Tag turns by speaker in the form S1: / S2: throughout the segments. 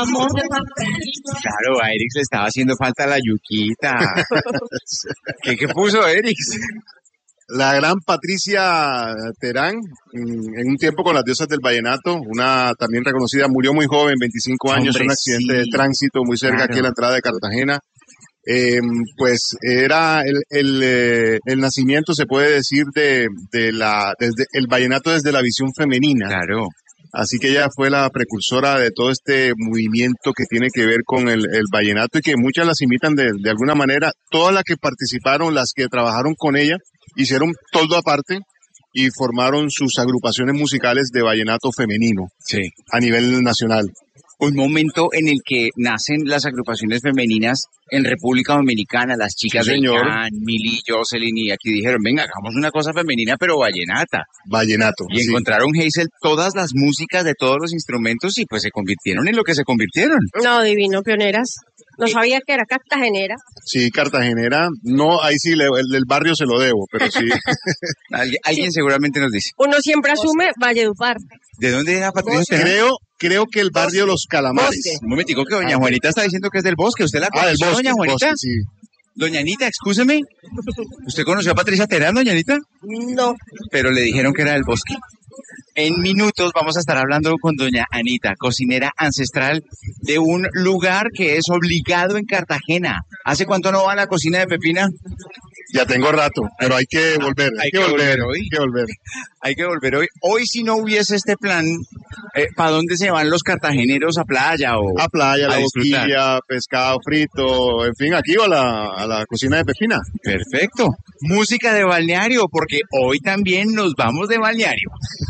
S1: Claro, a Eric le estaba haciendo falta la yuquita. ¿Qué puso Eric?
S2: La gran Patricia Terán, en un tiempo con las diosas del vallenato, una también reconocida, murió muy joven, 25 años, en un accidente de tránsito muy cerca aquí a la entrada de Cartagena. Pues era el nacimiento, se puede decir, desde el vallenato desde la visión femenina.
S1: Claro.
S2: Así que ella fue la precursora de todo este movimiento que tiene que ver con el vallenato y que muchas las imitan de alguna manera. Todas las que participaron, las que trabajaron con ella, hicieron todo aparte y formaron sus agrupaciones musicales de vallenato femenino a nivel nacional.
S1: Un momento en el que nacen las agrupaciones femeninas en República Dominicana, las chicas de Jan, Mili, Jocelyn, y aquí dijeron, venga, hagamos una cosa femenina, pero vallenata.
S2: Vallenato.
S1: Y encontraron, Hazel, todas las músicas de todos los instrumentos y pues se convirtieron en lo que se convirtieron.
S3: No, divino, pioneras. No sabía que era cartagenera.
S2: Sí, cartagenera. No, ahí sí, el del barrio se lo debo, pero sí.
S1: Alguien seguramente nos dice.
S3: Uno siempre asume Valledupar.
S1: ¿De dónde era Patricia?
S2: Creo que el barrio Los Calamares.
S3: Bosque.
S1: Un momentico que doña Juanita está diciendo que es del Bosque. ¿Usted la conoció,
S2: del Bosque,
S1: doña Juanita?
S2: Bosque, sí.
S1: Doña Anita, excúseme. ¿Usted conoció a Patricia Terán, doña Anita?
S3: No.
S1: Pero le dijeron que era del Bosque. En minutos vamos a estar hablando con doña Anita, cocinera ancestral de un lugar que es obligado en Cartagena. ¿Hace cuánto no va a la cocina de Pepina?
S2: Ya tengo rato, pero hay que volver.
S1: Hay que volver hoy.
S2: Hay que volver.
S1: Hay que volver hoy. Hoy, si no hubiese este plan, ¿para dónde se van los cartageneros? ¿A playa o
S2: a playa, la
S1: disfrutar?
S2: boquilla, pescado frito, en fin, aquí o a la cocina de Pepina.
S1: Perfecto. Música de balneario, porque hoy también nos vamos de balneario.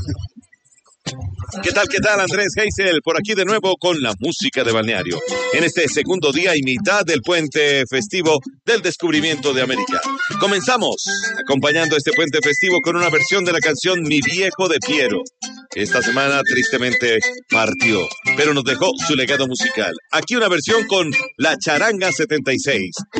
S4: ¿Qué tal, Andrés Hazel? Por aquí de nuevo con la música de balneario. En este segundo día y mitad del puente festivo del descubrimiento de América. Comenzamos acompañando este puente festivo con una versión de la canción Mi Viejo de Piero. Esta semana tristemente partió, pero nos dejó su legado musical. Aquí una versión con La Charanga 76.